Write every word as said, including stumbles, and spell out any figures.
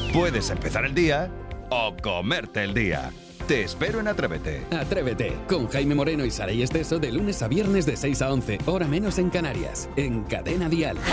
Puedes empezar el día o comerte el día. Te espero en Atrévete. Atrévete, con Jaime Moreno y Saray Esteso de lunes a viernes de seis a once, hora menos en Canarias, en Cadena Dial.